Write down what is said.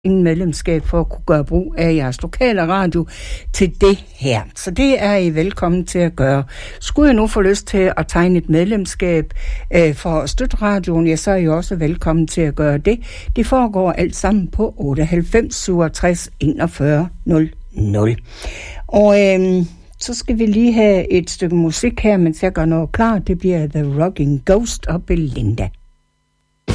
en medlemskab for at kunne gøre brug af jeres lokale radio til det her. Så det er I velkommen til at gøre. Skulle I nu få lyst til at tegne et medlemskab for at støtte radioen, ja, så er I også velkommen til at gøre det. Det foregår alt sammen på 98 67 41 00. Og så skal vi lige have et stykke musik her, mens jeg gør noget klar. Det bliver The Rocking Ghost og Belinda.